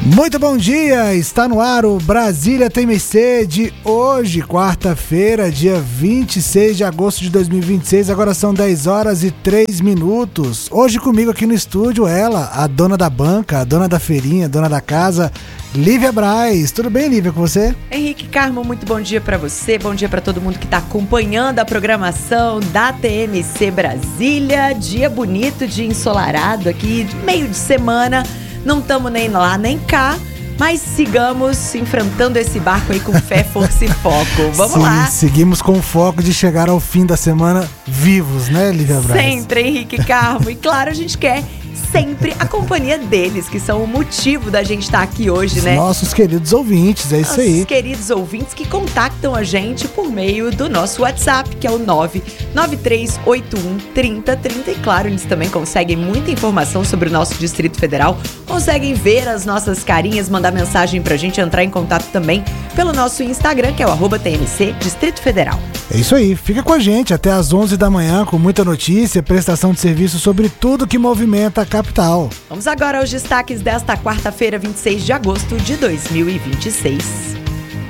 Muito bom dia, está no ar o Brasília TMC de hoje, quarta-feira, dia 26 de agosto de 2026, agora são 10 horas e 3 minutos. Hoje comigo aqui no estúdio ela, a dona da banca, a dona da feirinha, a dona da casa, Lívia Braz. Tudo bem, Lívia, com você? Henrique Carmo, muito bom dia para você, bom dia para todo mundo que está acompanhando a programação da TMC Brasília. Dia bonito, dia ensolarado aqui, meio de semana. Não estamos nem lá nem cá, mas sigamos enfrentando esse barco aí com fé, força e foco. Vamos lá. Seguimos com o foco de chegar ao fim da semana vivos, né, Lívia Braz? Sempre, Henrique Carmo. E claro, a gente quer sempre a companhia deles, que são o motivo da gente estar aqui hoje, né? Nossos queridos ouvintes, é isso aí. Nossos queridos ouvintes que contactam a gente por meio do nosso WhatsApp, que é o 993813030. E claro, eles também conseguem muita informação sobre o nosso Distrito Federal, conseguem ver as nossas carinhas, mandar mensagem pra gente, entrar em contato também pelo nosso Instagram, que é o @TMC Distrito Federal. É isso aí, fica com a gente até às 11 da manhã com muita notícia, prestação de serviço sobre tudo que movimenta a capital. Vamos agora aos destaques desta quarta-feira, 26 de agosto de 2026.